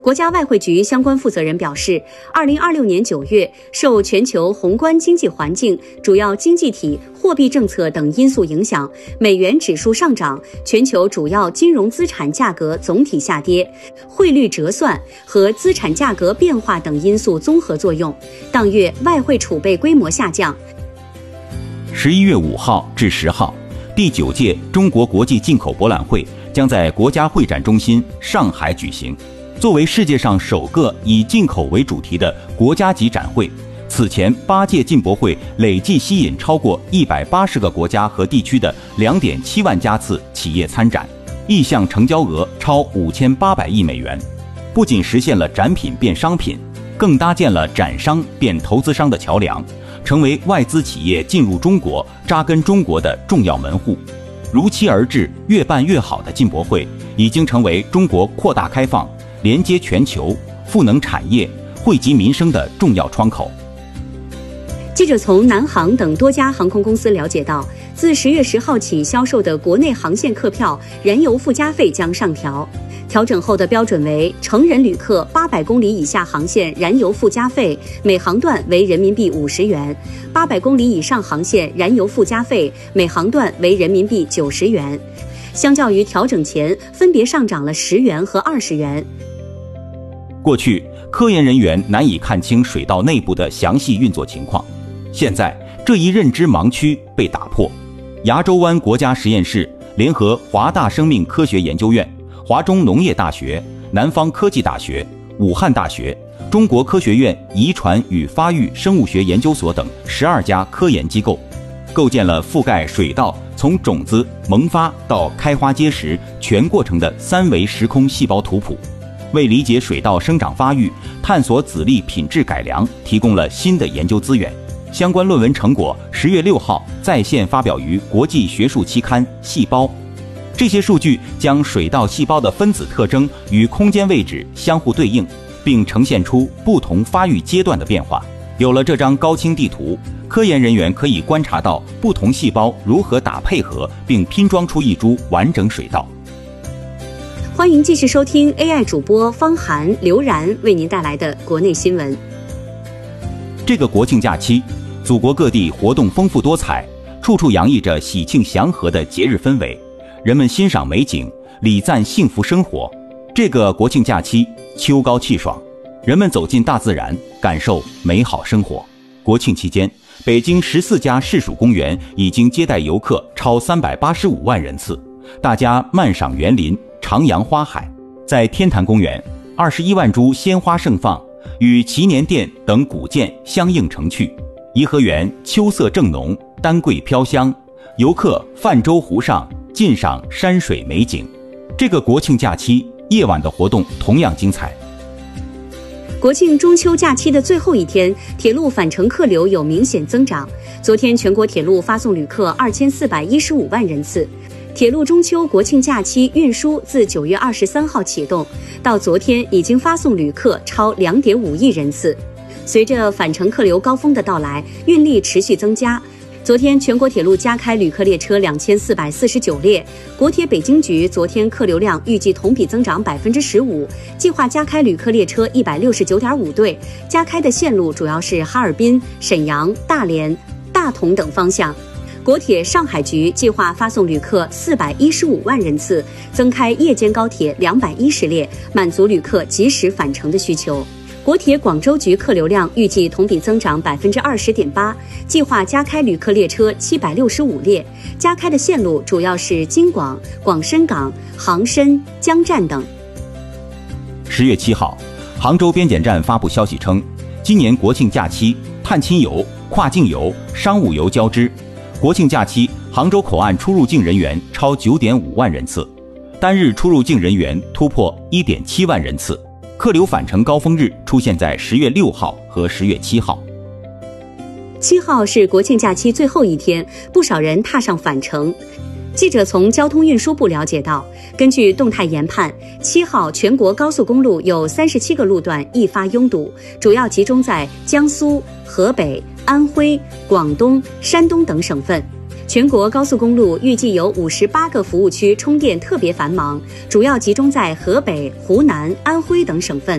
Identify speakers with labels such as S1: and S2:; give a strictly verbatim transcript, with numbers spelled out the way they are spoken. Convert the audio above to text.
S1: 国家外汇局相关负责人表示，二零二六年九月，受全球宏观经济环境、主要经济体、货币政策等因素影响，美元指数上涨，全球主要金融资产价格总体下跌，汇率折算和资产价格变化等因素综合作用，当月外汇储备规模下降。
S2: 十一月五号至十号，第九届中国国际进口博览会将在国家会展中心上海举行。作为世界上首个以进口为主题的国家级展会，此前八届进博会累计吸引超过一百八十个国家和地区的 两点七万家次企业参展，意向成交额超五千八百亿美元。不仅实现了展品变商品，更搭建了展商变投资商的桥梁，成为外资企业进入中国、扎根中国的重要门户。如期而至、越办越好的进博会，已经成为中国扩大开放、连接全球、赋能产业、惠及民生的重要窗口。
S1: 记者从南航等多家航空公司了解到，自十月十号起销售的国内航线客票燃油附加费将上调。调整后的标准为：成人旅客八百公里以下航线燃油附加费每航段为人民币五十元，八百公里以上航线燃油附加费每航段为人民币九十元。相较于调整前，分别上涨了十元和二十元。
S2: 过去，科研人员难以看清水道内部的详细运作情况，现在这一认知盲区被打破。崖州湾国家实验室联合华大生命科学研究院、华中农业大学、南方科技大学、武汉大学、中国科学院遗传与发育生物学研究所等十二家科研机构，构建了覆盖水稻从种子萌发到开花结实全过程的三维时空细胞图谱，为理解水稻生长发育、探索籽粒品质改良提供了新的研究资源。相关论文成果十月六号在线发表于国际学术期刊《细胞》。这些数据将水稻细胞的分子特征与空间位置相互对应，并呈现出不同发育阶段的变化。有了这张高清地图，科研人员可以观察到不同细胞如何打配合，并拼装出一株完整水稻。
S1: 欢迎继续收听 A I 主播方涵、刘然为您带来的国内新闻。
S2: 这个国庆假期，祖国各地活动丰富多彩，处处洋溢着喜庆祥和的节日氛围，人们欣赏美景，礼赞幸福生活。这个国庆假期，秋高气爽，人们走进大自然，感受美好生活。国庆期间，北京十四家市属公园已经接待游客超三百八十五万人次，大家漫赏园林，徜徉花海。在天坛公园，二十一万株鲜花盛放，与祈年殿等古建相映成趣。颐和园秋色正浓，丹桂飘香，游客泛舟湖上尽赏山水美景。这个国庆假期，夜晚的活动同样精彩。
S1: 国庆中秋假期的最后一天，铁路返程客流有明显增长。昨天全国铁路发送旅客二千四百一十五万人次。铁路中秋国庆假期运输自九月二十三号启动，到昨天已经发送旅客超两点五亿人次。随着返程客流高峰的到来，运力持续增加。昨天全国铁路加开旅客列车两千四百四十九列，国铁北京局昨天客流量预计同比增长百分之十五，计划加开旅客列车一百六十九点五对，加开的线路主要是哈尔滨、沈阳、大连、大同等方向。国铁上海局计划发送旅客四百一十五万人次，增开夜间高铁两百一十列，满足旅客及时返程的需求。国铁广州局客流量预计同比增长百分之二十点八，计划加开旅客列车七百六十五列，加开的线路主要是京广、广深港、杭深、江站等。
S2: 十月七号，杭州边检站发布消息称，今年国庆假期探亲游、跨境游、商务游交织。国庆假期，杭州口岸出入境人员超九点五万人次，单日出入境人员突破一点七万人次。客流返程高峰日出现在十月六号和十月七号。
S1: 七号是国庆假期最后一天，不少人踏上返程。记者从交通运输部了解到，根据动态研判，七号全国高速公路有三十七个路段易发拥堵，主要集中在江苏、河北、安徽、广东、山东等省份。 全国高速公路预计有五十八个服务区充电特别繁忙，主要集中在河北、湖南、安徽等省份。